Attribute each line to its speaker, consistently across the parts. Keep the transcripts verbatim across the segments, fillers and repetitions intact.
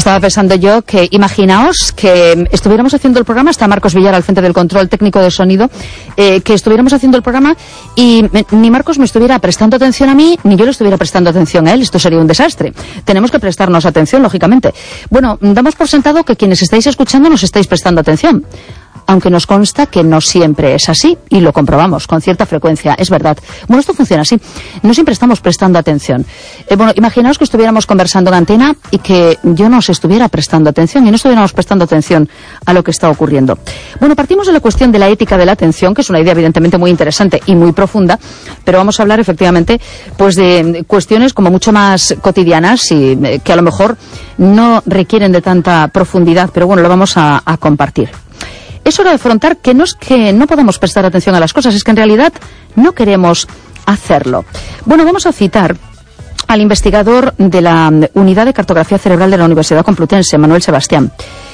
Speaker 1: Estaba pensando yo que, imaginaos que estuviéramos haciendo el programa, está Marcos Villar al frente del control técnico de sonido, eh, que estuviéramos haciendo el programa y me, ni Marcos me estuviera prestando atención a mí, ni yo le estuviera prestando atención a él. Esto sería un desastre. Tenemos que prestarnos atención, lógicamente. Bueno, damos por sentado que quienes estáis escuchando nos estáis prestando atención. Aunque nos consta que no siempre es así, y lo comprobamos con cierta frecuencia, es verdad. Bueno, esto funciona así. No siempre estamos prestando atención. Eh, bueno, imaginaos que estuviéramos conversando en antena y que yo no os estuviera prestando atención y no estuviéramos prestando atención a lo que está ocurriendo. Bueno, partimos de la cuestión de la ética de la atención, que es una idea evidentemente muy interesante y muy profunda, pero vamos a hablar efectivamente pues de cuestiones como mucho más cotidianas y eh, que a lo mejor no requieren de tanta profundidad, pero bueno, lo vamos a, a compartir. Es hora de afrontar que no es que no podamos prestar atención a las cosas, es que en realidad no queremos hacerlo. Bueno, vamos a citar al investigador de la Unidad de Cartografía Cerebral de la Universidad Complutense, Manuel Sebastián.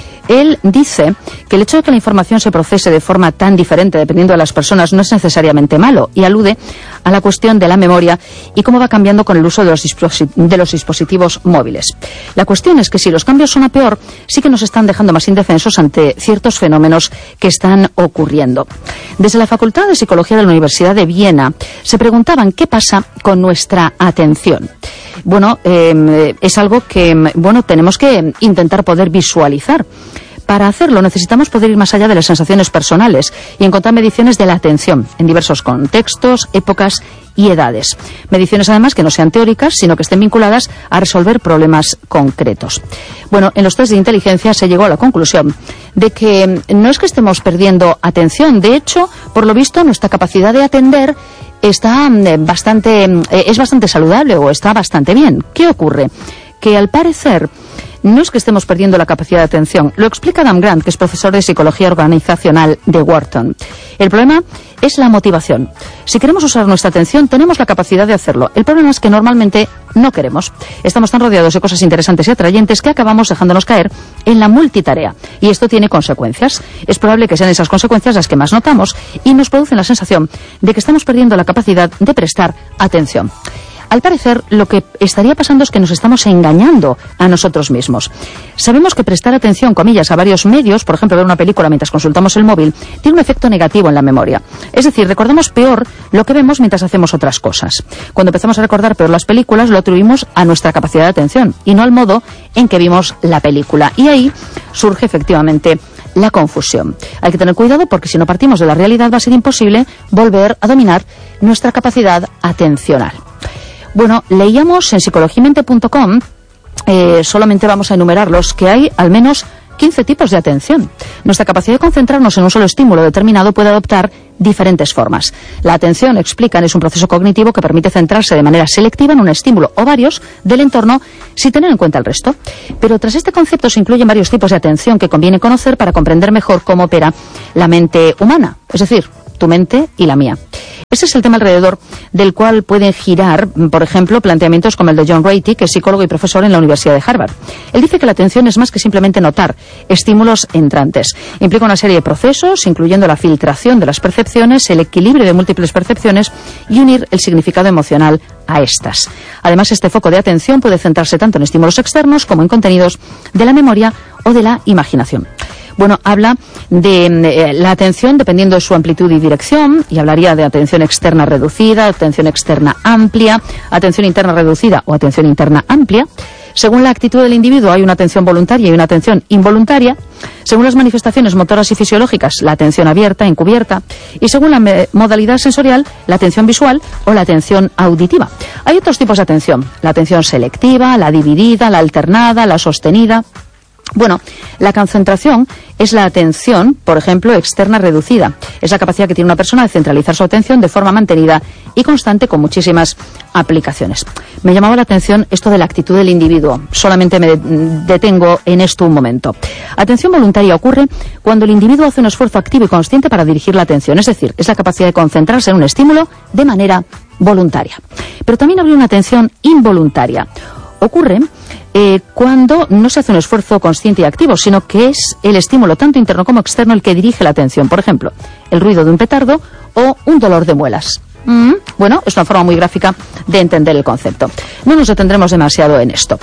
Speaker 1: Él dice que el hecho de que la información se procese de forma tan diferente dependiendo de las personas no es necesariamente malo, y alude a la cuestión de la memoria y cómo va cambiando con el uso de los, de los dispositivos móviles. La cuestión es que si los cambios son a peor, sí que nos están dejando más indefensos ante ciertos fenómenos que están ocurriendo. Desde la Facultad de Psicología de la Universidad de Viena se preguntaban qué pasa con nuestra atención. Bueno, eh, es algo que, bueno, tenemos que intentar poder visualizar. Para hacerlo necesitamos poder ir más allá de las sensaciones personales y encontrar mediciones de la atención en diversos contextos, épocas y edades. Mediciones además que no sean teóricas, sino que estén vinculadas a resolver problemas concretos. Bueno, en los test de inteligencia se llegó a la conclusión de que no es que estemos perdiendo atención. De hecho, por lo visto, nuestra capacidad de atender está bastante, es bastante saludable o está bastante bien. ¿Qué ocurre? Que al parecer no es que estemos perdiendo la capacidad de atención. Lo explica Adam Grant, que es profesor de Psicología Organizacional de Wharton. El problema es la motivación. Si queremos usar nuestra atención, tenemos la capacidad de hacerlo. El problema es que normalmente no queremos. Estamos tan rodeados de cosas interesantes y atrayentes que acabamos dejándonos caer en la multitarea. Y esto tiene consecuencias. Es probable que sean esas consecuencias las que más notamos y nos producen la sensación de que estamos perdiendo la capacidad de prestar atención. Al parecer, lo que estaría pasando es que nos estamos engañando a nosotros mismos. Sabemos que prestar atención, comillas, a varios medios, por ejemplo, ver una película mientras consultamos el móvil, tiene un efecto negativo en la memoria. Es decir, recordamos peor lo que vemos mientras hacemos otras cosas. Cuando empezamos a recordar peor las películas, lo atribuimos a nuestra capacidad de atención y no al modo en que vimos la película. Y ahí surge efectivamente la confusión. Hay que tener cuidado porque si no partimos de la realidad va a ser imposible volver a dominar nuestra capacidad atencional. Bueno, leíamos en psicologimente punto com, eh, solamente vamos a enumerarlos, que hay al menos quince tipos de atención. Nuestra capacidad de concentrarnos en un solo estímulo determinado puede adoptar diferentes formas. La atención, explican, es un proceso cognitivo que permite centrarse de manera selectiva en un estímulo o varios del entorno sin tener en cuenta el resto. Pero tras este concepto se incluyen varios tipos de atención que conviene conocer para comprender mejor cómo opera la mente humana, es decir, tu mente y la mía. Ese es el tema alrededor del cual pueden girar, por ejemplo, planteamientos como el de John Ratey, que es psicólogo y profesor en la Universidad de Harvard. Él dice que la atención es más que simplemente notar estímulos entrantes. Implica una serie de procesos, incluyendo la filtración de las percepciones, el equilibrio de múltiples percepciones y unir el significado emocional a estas. Además, este foco de atención puede centrarse tanto en estímulos externos como en contenidos de la memoria o de la imaginación. Bueno, habla de eh, la atención dependiendo de su amplitud y dirección, y hablaría de atención externa reducida, atención externa amplia, atención interna reducida o atención interna amplia. Según la actitud del individuo hay una atención voluntaria y una atención involuntaria. Según las manifestaciones motoras y fisiológicas, la atención abierta, encubierta. Y según la modalidad sensorial, la atención visual o la atención auditiva. Hay otros tipos de atención. La atención selectiva, la dividida, la alternada, la sostenida. Bueno, la concentración es la atención, por ejemplo, externa reducida. Es la capacidad que tiene una persona de centralizar su atención de forma mantenida y constante con muchísimas aplicaciones. Me llamaba la atención esto de la actitud del individuo. Solamente me detengo en esto un momento. Atención voluntaria ocurre cuando el individuo hace un esfuerzo activo y consciente para dirigir la atención. Es decir, es la capacidad de concentrarse en un estímulo de manera voluntaria. Pero también habría una atención involuntaria. Ocurre eh, cuando no se hace un esfuerzo consciente y activo, sino que es el estímulo tanto interno como externo el que dirige la atención. Por ejemplo, el ruido de un petardo o un dolor de muelas. Mm, bueno, es una forma muy gráfica de entender el concepto. No nos detendremos demasiado en esto.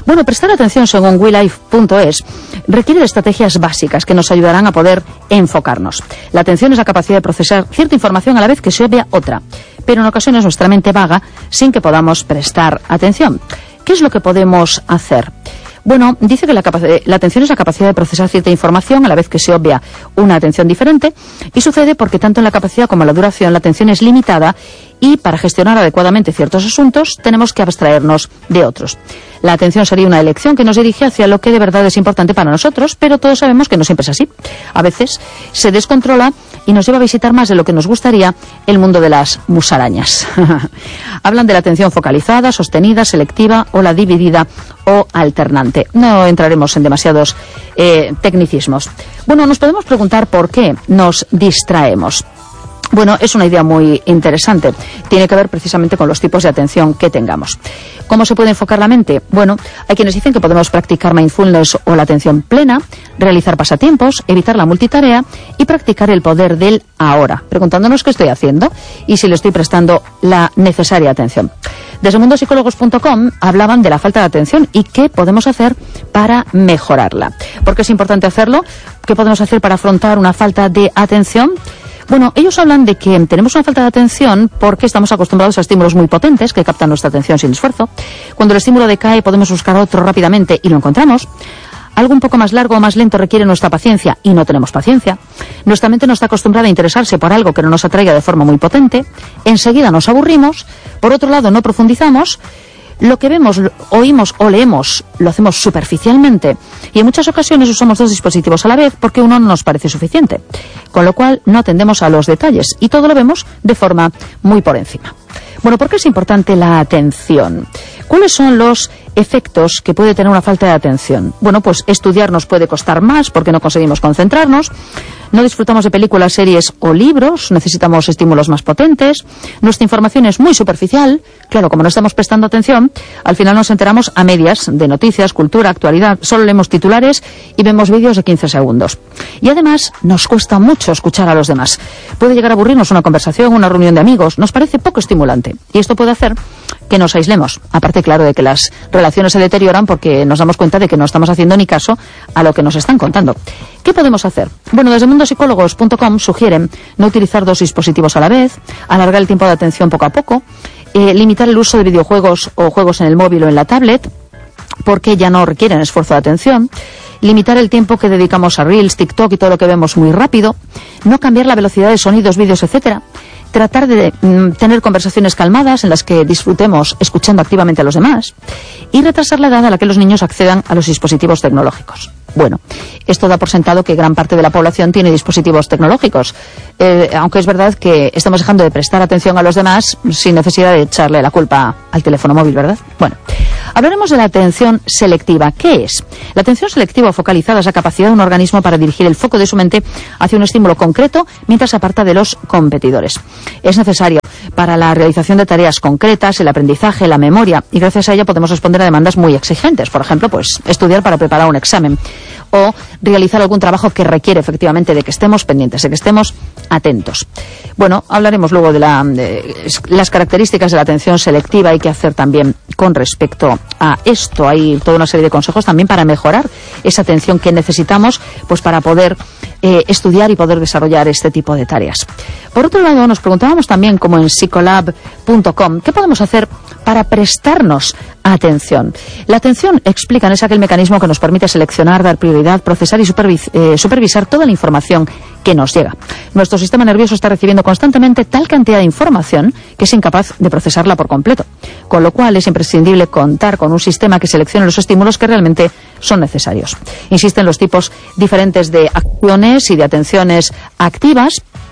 Speaker 1: Bueno, prestar atención, según we life punto es, requiere de estrategias básicas que nos ayudarán a poder enfocarnos. La atención es la capacidad de procesar cierta información a la vez que se obvia otra, pero en ocasiones nuestra mente vaga sin que podamos prestar atención. ¿Qué es lo que podemos hacer? Bueno, dice que la, la atención es la capacidad de procesar cierta información a la vez que se obvia una atención diferente, y sucede porque tanto en la capacidad como en la duración la atención es limitada, y para gestionar adecuadamente ciertos asuntos tenemos que abstraernos de otros. La atención sería una elección que nos dirige hacia lo que de verdad es importante para nosotros, pero todos sabemos que no siempre es así. A veces se descontrola y nos lleva a visitar más de lo que nos gustaría el mundo de las musarañas. Hablan de la atención focalizada, sostenida, selectiva o la dividida o alternante. No entraremos en demasiados eh, tecnicismos. Bueno, nos podemos preguntar por qué nos distraemos. Bueno, es una idea muy interesante. Tiene que ver precisamente con los tipos de atención que tengamos. ¿Cómo se puede enfocar la mente? Bueno, hay quienes dicen que podemos practicar mindfulness o la atención plena, realizar pasatiempos, evitar la multitarea y practicar el poder del ahora, preguntándonos qué estoy haciendo y si le estoy prestando la necesaria atención. Desde mundo psicólogos punto com hablaban de la falta de atención y qué podemos hacer para mejorarla. ¿Por qué es importante hacerlo? ¿Qué podemos hacer para afrontar una falta de atención? Bueno, ellos hablan de que tenemos una falta de atención porque estamos acostumbrados a estímulos muy potentes que captan nuestra atención sin esfuerzo. Cuando el estímulo decae podemos buscar otro rápidamente y lo encontramos. Algo un poco más largo o más lento requiere nuestra paciencia y no tenemos paciencia. Nuestra mente no está acostumbrada a interesarse por algo que no nos atraiga de forma muy potente. Enseguida nos aburrimos. Por otro lado, no profundizamos. Lo que vemos, oímos o leemos lo hacemos superficialmente y en muchas ocasiones usamos dos dispositivos a la vez porque uno no nos parece suficiente, con lo cual no atendemos a los detalles y todo lo vemos de forma muy por encima. Bueno, ¿por qué es importante la atención? ¿Cuáles son los efectos que puede tener una falta de atención? Bueno, pues estudiar nos puede costar más porque no conseguimos concentrarnos, no disfrutamos de películas, series o libros, necesitamos estímulos más potentes, nuestra información es muy superficial, claro, como no estamos prestando atención, al final nos enteramos a medias de noticias, cultura, actualidad, solo leemos titulares y vemos vídeos de quince segundos. Y además nos cuesta mucho escuchar a los demás. Puede llegar a aburrirnos una conversación, una reunión de amigos, nos parece poco estimulante y esto puede hacer que nos aislemos, aparte claro de que las relaciones se deterioran porque nos damos cuenta de que no estamos haciendo ni caso a lo que nos están contando. ¿Qué podemos hacer? Bueno, desde mundo psicólogos punto com sugieren no utilizar dos dispositivos a la vez, alargar el tiempo de atención poco a poco, eh, limitar el uso de videojuegos o juegos en el móvil o en la tablet, porque ya no requieren esfuerzo de atención, limitar el tiempo que dedicamos a Reels, TikTok y todo lo que vemos muy rápido, no cambiar la velocidad de sonidos, vídeos, etcétera, tratar de mm, tener conversaciones calmadas en las que disfrutemos escuchando activamente a los demás y retrasar la edad a la que los niños accedan a los dispositivos tecnológicos. Bueno, esto da por sentado que gran parte de la población tiene dispositivos tecnológicos, eh, aunque es verdad que estamos dejando de prestar atención a los demás sin necesidad de echarle la culpa al teléfono móvil, ¿verdad? Bueno, hablaremos de la atención selectiva. ¿Qué es? La atención selectiva o focalizada es la capacidad de un organismo para dirigir el foco de su mente hacia un estímulo concreto mientras se aparta de los competidores. Es necesario para la realización de tareas concretas, el aprendizaje, la memoria, y gracias a ella podemos responder a demandas muy exigentes. Por ejemplo, pues estudiar para preparar un examen o realizar algún trabajo que requiere efectivamente de que estemos pendientes, de que estemos atentos. Bueno, hablaremos luego de, la, de las características de la atención selectiva y qué hacer también con respecto a esto. Hay toda una serie de consejos también para mejorar esa atención que necesitamos pues para poder eh, estudiar y poder desarrollar este tipo de tareas. Por otro lado, nos preguntábamos también, como en psicolab punto com, ¿qué podemos hacer para prestarnos atención? La atención, explican, es aquel mecanismo que nos permite seleccionar, dar prioridad, procesar y supervis eh, supervisar toda la información que nos llega. Nuestro sistema nervioso está recibiendo constantemente tal cantidad de información que es incapaz de procesarla por completo, con lo cual es imprescindible contar con un sistema que seleccione los estímulos que realmente son necesarios. Insisten los tipos diferentes de acciones y de atenciones activas.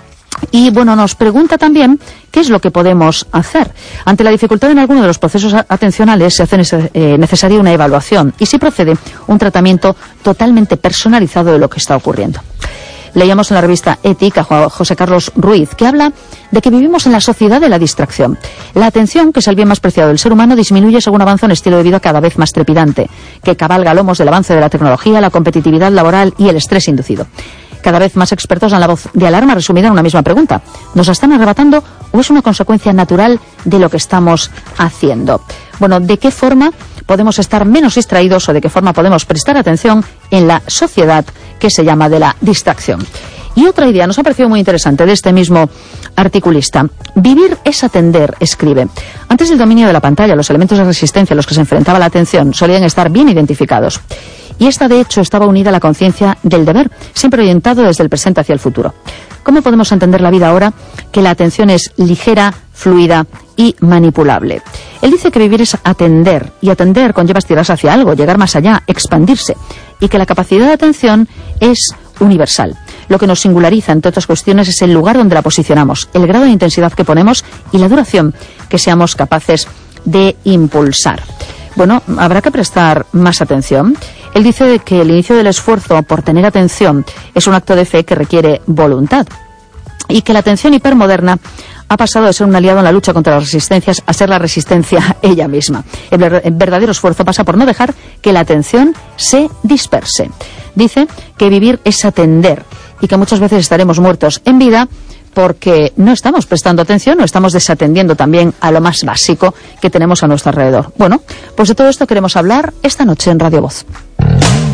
Speaker 1: Y bueno, nos pregunta también qué es lo que podemos hacer. Ante la dificultad en alguno de los procesos atencionales se hace eh, necesaria una evaluación y si procede un tratamiento totalmente personalizado de lo que está ocurriendo. Leíamos en la revista Ética a José Carlos Ruiz, que habla de que vivimos en la sociedad de la distracción. La atención, que es el bien más preciado del ser humano, disminuye según avanza un estilo de vida cada vez más trepidante, que cabalga a lomos del avance de la tecnología, la competitividad laboral y el estrés inducido. Cada vez más expertos dan la voz de alarma resumida en una misma pregunta. ¿Nos la están arrebatando o es una consecuencia natural de lo que estamos haciendo? Bueno, ¿de qué forma podemos estar menos distraídos o de qué forma podemos prestar atención en la sociedad que se llama de la distracción? Y otra idea nos ha parecido muy interesante de este mismo articulista. Vivir es atender, escribe. Antes del dominio de la pantalla, los elementos de resistencia a los que se enfrentaba la atención solían estar bien identificados. Y esta, de hecho, estaba unida a la conciencia del deber, siempre orientado desde el presente hacia el futuro. ¿Cómo podemos entender la vida ahora que la atención es ligera, fluida y manipulable? Él dice que vivir es atender, y atender conlleva estirarse hacia algo, llegar más allá, expandirse, y que la capacidad de atención es universal. Lo que nos singulariza, entre otras cuestiones, es el lugar donde la posicionamos, el grado de intensidad que ponemos y la duración que seamos capaces de impulsar. Bueno, habrá que prestar más atención. Él dice que el inicio del esfuerzo por tener atención es un acto de fe que requiere voluntad y que la atención hipermoderna ha pasado de ser un aliado en la lucha contra las resistencias a ser la resistencia ella misma. El verdadero esfuerzo pasa por no dejar que la atención se disperse. Dice que vivir es atender y que muchas veces estaremos muertos en vida porque no estamos prestando atención o estamos desatendiendo también a lo más básico que tenemos a nuestro alrededor. Bueno, pues de todo esto queremos hablar esta noche en Radio Voz.